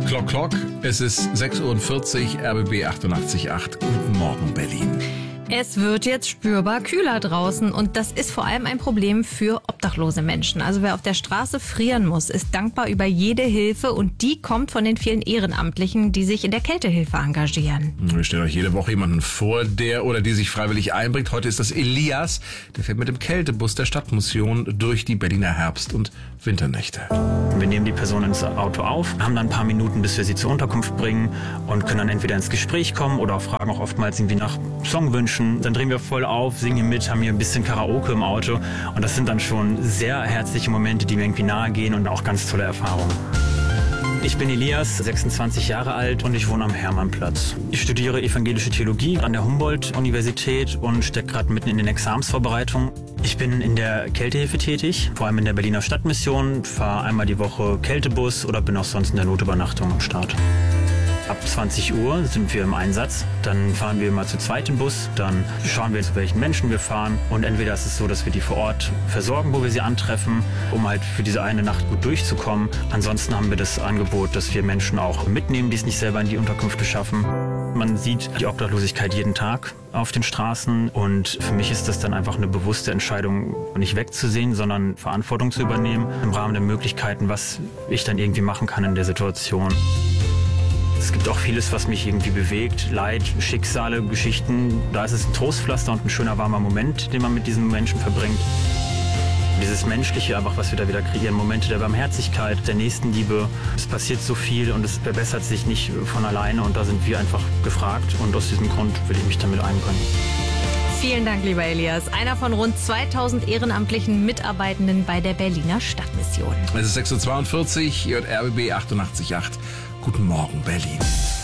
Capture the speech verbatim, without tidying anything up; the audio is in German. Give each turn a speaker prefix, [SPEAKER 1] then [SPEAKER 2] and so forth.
[SPEAKER 1] Klock, Klock, es ist sechs Uhr vierzig, R B B achtundachtzig Komma acht. Guten Morgen, Berlin.
[SPEAKER 2] Es wird jetzt spürbar kühler draußen und das ist vor allem ein Problem für obdachlose Menschen. Also wer auf der Straße frieren muss, ist dankbar über jede Hilfe und die kommt von den vielen Ehrenamtlichen, die sich in der Kältehilfe engagieren.
[SPEAKER 1] Wir stellen euch jede Woche jemanden vor, der oder die sich freiwillig einbringt. Heute ist das Elias, der fährt mit dem Kältebus der Stadtmission durch die Berliner Herbst- und Winternächte.
[SPEAKER 3] Wir nehmen die Person ins Auto auf, haben dann ein paar Minuten, bis wir sie zur Unterkunft bringen und können dann entweder ins Gespräch kommen oder auch fragen auch oftmals irgendwie nach Songwünschen. Dann drehen wir voll auf, singen hier mit, haben hier ein bisschen Karaoke im Auto und das sind dann schon sehr herzliche Momente, die mir irgendwie nahe gehen und auch ganz tolle Erfahrungen. Ich bin Elias, sechsundzwanzig Jahre alt und ich wohne am Hermannplatz. Ich studiere evangelische Theologie an der Humboldt-Universität und stecke gerade mitten in den Examensvorbereitungen. Ich bin in der Kältehilfe tätig, vor allem in der Berliner Stadtmission, fahre einmal die Woche Kältebus oder bin auch sonst in der Notübernachtung am Start. Ab zwanzig Uhr sind wir im Einsatz, dann fahren wir mal zu zweit im Bus, dann schauen wir, zu welchen Menschen wir fahren und entweder ist es so, dass wir die vor Ort versorgen, wo wir sie antreffen, um halt für diese eine Nacht gut durchzukommen. Ansonsten haben wir das Angebot, dass wir Menschen auch mitnehmen, die es nicht selber in die Unterkünfte schaffen. Man sieht die Obdachlosigkeit jeden Tag auf den Straßen und für mich ist das dann einfach eine bewusste Entscheidung, nicht wegzusehen, sondern Verantwortung zu übernehmen im Rahmen der Möglichkeiten, was ich dann irgendwie machen kann in der Situation. Es gibt auch vieles, was mich irgendwie bewegt. Leid, Schicksale, Geschichten. Da ist es ein Trostpflaster und ein schöner, warmer Moment, den man mit diesen Menschen verbringt. Dieses Menschliche, einfach was wir da wieder kreieren, Momente der Barmherzigkeit, der Nächstenliebe. Es passiert so viel und es verbessert sich nicht von alleine und da sind wir einfach gefragt und aus diesem Grund will ich mich damit einbringen.
[SPEAKER 2] Vielen Dank, lieber Elias. Einer von rund zweitausend ehrenamtlichen Mitarbeitenden bei der Berliner Stadtmission.
[SPEAKER 1] Es ist sechs Uhr zweiundvierzig, hier hört R B B achtundachtzig Komma acht. Guten Morgen, Berlin.